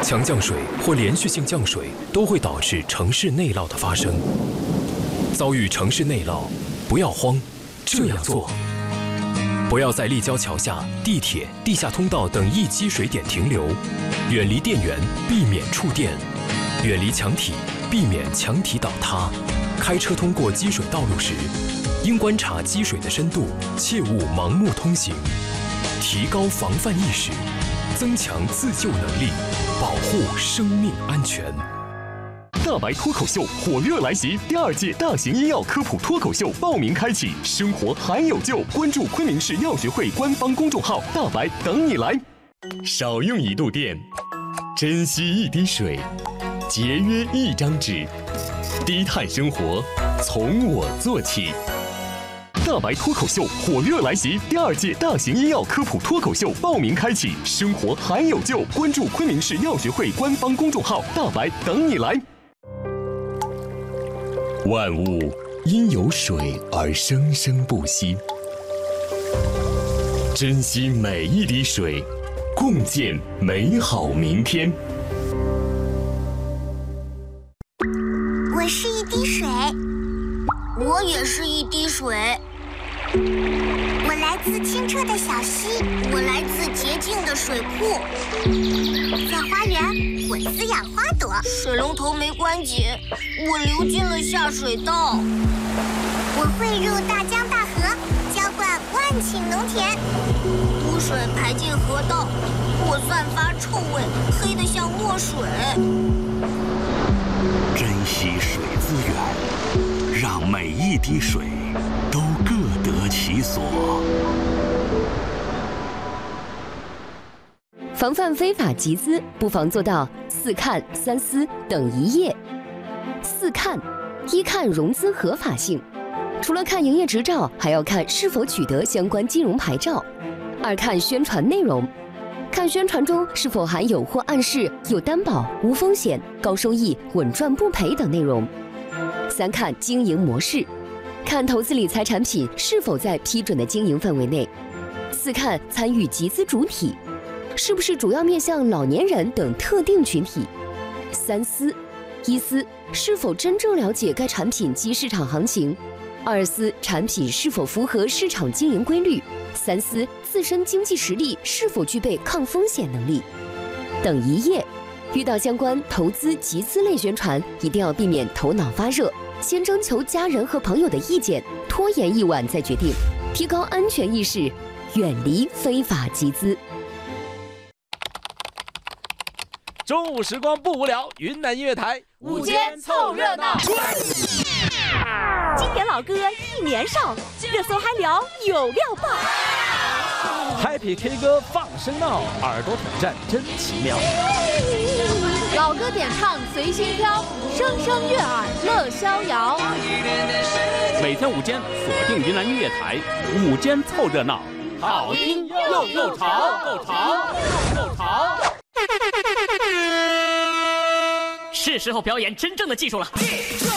强降水或连续性降水都会导致城市内涝的发生。遭遇城市内涝，不要慌，这样做：不要在立交桥下、地铁、地下通道等易积水点停留，远离电源，避免触电；远离墙体，避免墙体倒塌。开车通过积水道路时，应观察积水的深度，切勿盲目通行。提高防范意识，增强自救能力，保护生命安全。 大白脱口秀火热来袭，第2届大型医药科普脱口秀报名开启，生活还有救！关注昆明市药学会官方公众号“大白”，等你来。少用1度电，珍惜1滴水，节约1张纸，低碳生活从我做起。大白脱口秀火热来袭，第2届大型医药科普脱口秀报名开启，生活还有救！关注昆明市药学会官方公众号“大白”，等你来。万物因有水而生生不息，珍惜每1滴水，共建美好明天。 我是1滴水， 我也是1滴水。 我来自清澈的小溪， 我来自洁净的水库。 在花园，我滋养花朵。 水龙头没关紧，我流进了下水道。 我汇入大江大河，浇灌万顷农田。 污水排进河道，我散发臭味，黑得像墨水。 珍惜水资源，让每1滴水都各得其所。 防范非法集资，不妨做到4看3思等1业。4看：1看融资合法性，除了看营业执照，还要看是否取得相关金融牌照。2看宣传内容，看宣传中是否含有或暗示有担保、无风险、高收益、稳赚不赔等内容。3看经营模式，看投资理财产品是否在批准的经营范围内。4看参与集资主体，是不是主要面向老年人等特定群体。3思：1思是否真正了解该产品及市场行情；2思产品是否符合市场经营规律；3思自身经济实力是否具备抗风险能力。等1业，遇到相关投资集资类宣传，一定要避免头脑发热，先征求家人和朋友的意见，拖延1晚再决定，提高安全意识，远离非法集资。 中午时光不无聊，云南音乐台午间凑热闹。 经典老歌一年少，热搜嗨聊有料爆。 Happy K 歌放声闹，耳朵挑战真奇妙。 老歌点唱随心飘，声声悦耳乐逍遥。 每天午间锁定云南音乐台，午间凑热闹， 好听又潮， 是时候表演真正的技术了。